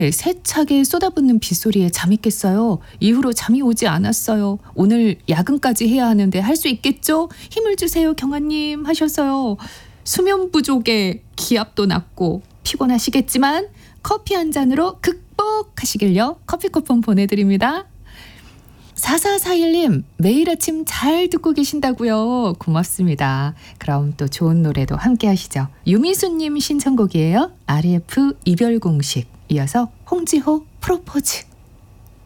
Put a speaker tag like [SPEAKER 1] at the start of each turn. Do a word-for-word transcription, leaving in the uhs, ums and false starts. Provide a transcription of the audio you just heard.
[SPEAKER 1] 세차게 쏟아붓는 빗소리에 잠이 깼어요. 이후로 잠이 오지 않았어요. 오늘 야근까지 해야 하는데 할 수 있겠죠? 힘을 주세요, 경아님 하셨어요. 수면 부족에 기압도 낮고 피곤하시겠지만 커피 한 잔으로 극복하시길요. 커피 쿠폰 보내드립니다. 사사사일 님 매일 아침 잘 듣고 계신다고요. 고맙습니다. 그럼 또 좋은 노래도 함께 하시죠. 유미수님 신청곡이에요. 알에프 이별 공식 이어서 홍지호 프로포즈.